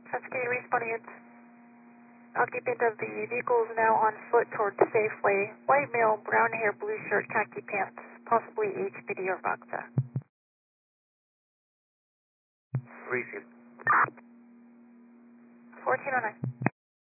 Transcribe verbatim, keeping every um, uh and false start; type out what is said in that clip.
Satsuki responding. It's occupant of the vehicle is now on foot towards Safeway. White male, brown hair, blue shirt, khaki pants, possibly H P D or Vodka. Receive. fourteen oh nine.